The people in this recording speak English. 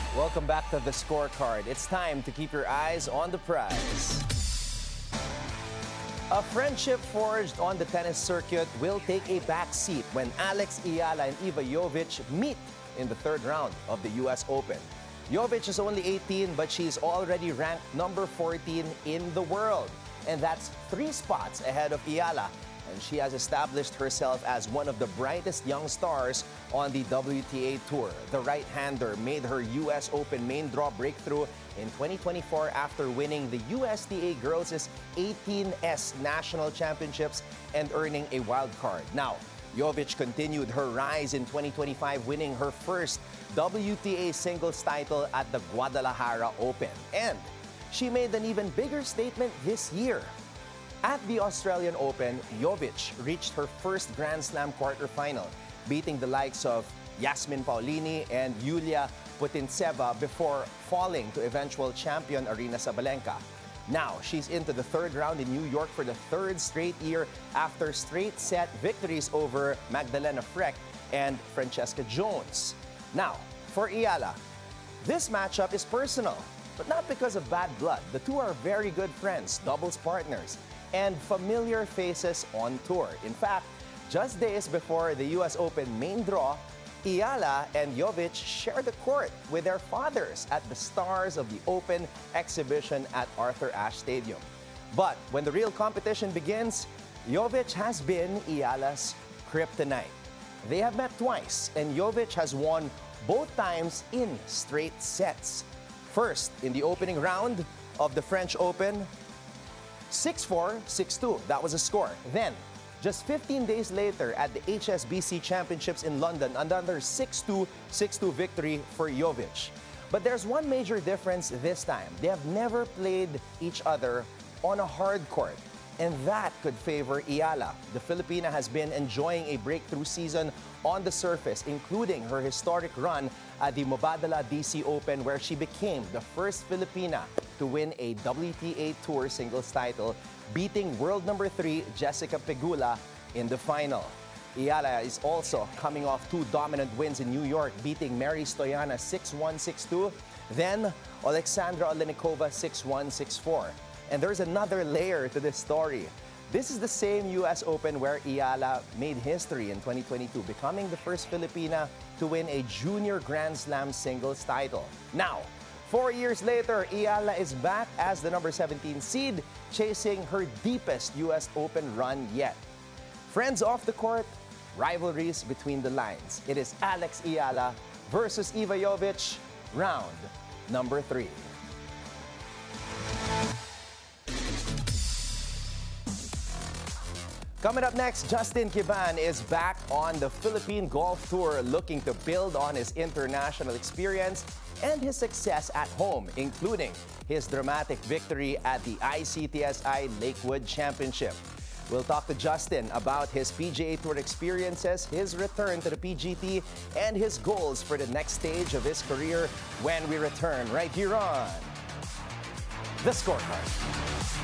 Welcome back to the scorecard. It's time to keep your eyes on the prize. A friendship forged on the tennis circuit will take a back seat when Alex Eala and Iva Jovic meet in the third round of the US Open. Jovic is only 18, but she's already ranked number 14 in the world. And that's 3 spots ahead of Eala. And she has established herself as one of the brightest young stars on the WTA Tour. The right-hander made her US Open main draw breakthrough in 2024 after winning the USTA Girls' 18S National Championships and earning a wild card. Now, Jovic continued her rise in 2025, winning her first WTA singles title at the Guadalajara Open. And she made an even bigger statement this year. At the Australian Open, Jovic reached her first Grand Slam quarterfinal, beating the likes of Yasmin Paolini and Yulia Putintseva before falling to eventual champion Aryna Sabalenka. Now, she's into the third round in New York for the third straight year after straight-set victories over Magdalena Frech and Francesca Jones. Now, for Eala, this matchup is personal, but not because of bad blood. The two are very good friends, doubles partners, and familiar faces on tour. In fact, just days before the US Open main draw, Eala and Jovic shared the court with their fathers at the Stars of the Open exhibition at Arthur Ashe Stadium. But when the real competition begins, Jovic has been Eala's kryptonite. They have met twice, and Jovic has won both times in straight sets. First, in the opening round of the French Open, 6-4, 6-2. That was a score. Then, just 15 days later at the HSBC Championships in London, another 6-2, 6-2 victory for Jovic. But there's one major difference this time. They have never played each other on a hard court, and that could favor Eala. The Filipina has been enjoying a breakthrough season on the surface, including her historic run at the Mubadala DC Open, where she became the first Filipina to win a WTA Tour singles title, beating world number 3 Jessica Pegula in the final. Eala is also coming off 2 dominant wins in New York, beating Mary Stoyana 6-1, 6-2, then Alexandra Olenikova 6-1, 6-4. And there's another layer to this story. This is the same US Open where Eala made history in 2022, becoming the first Filipina to win a junior Grand Slam singles title. Now, 4 years later, Eala is back as the number 17 seed, chasing her deepest US Open run yet. Friends off the court, rivalries between the lines. It is Alex Eala versus Iva Jovic, round number 3. Coming up next, Justin Kiban is back on the Philippine Golf Tour, looking to build on his international experience and his success at home, including his dramatic victory at the ICTSI Lakewood Championship. We'll talk to Justin about his PGA Tour experiences, his return to the PGT, and his goals for the next stage of his career when we return right here on The Scorecard.